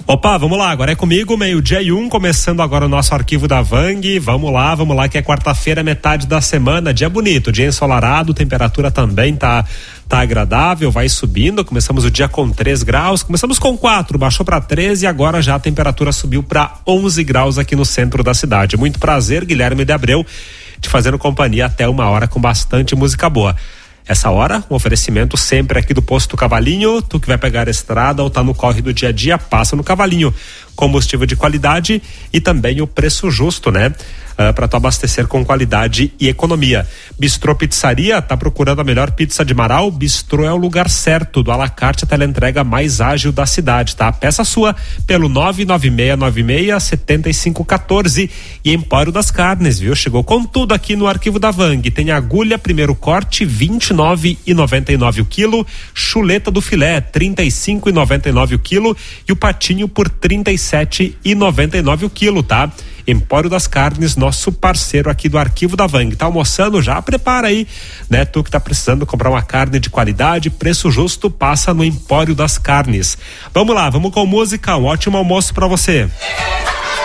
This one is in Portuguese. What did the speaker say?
Opa, vamos lá, agora é comigo, 12:01, começando agora o nosso arquivo da Vang. Vamos lá, que é quarta-feira, metade da semana, dia bonito, dia ensolarado, temperatura também tá agradável, vai subindo. Começamos o dia com 3 graus, começamos com 4, baixou para 13 e agora já a temperatura subiu para 11 graus aqui no centro da cidade. Muito prazer, Guilherme de Abreu, te fazendo companhia até 1h com bastante música boa. Essa hora, um oferecimento sempre aqui do Posto Cavalinho. Tu que vai pegar a estrada ou tá no corre do dia a dia, passa no Cavalinho. Combustível de qualidade e também o preço justo, né? Para tu abastecer com qualidade e economia. Bistrô Pizzaria, tá procurando a melhor pizza de Marau? Bistrô é o lugar certo, do Alacarte, a teleentrega mais ágil da cidade, tá? Peça sua pelo 996967514 e Empório das Carnes, viu? Chegou com tudo aqui no arquivo da Vang. Tem agulha, primeiro corte, R$29,99 o quilo, chuleta do filé, R$35,99 o quilo e o patinho por R$37,99 o quilo, tá? Empório das Carnes, nosso parceiro aqui do arquivo da Vang. Tá almoçando? Já prepara aí, né? Tu que tá precisando comprar uma carne de qualidade, preço justo, passa no Empório das Carnes. Vamos lá, vamos com música, um ótimo almoço pra você.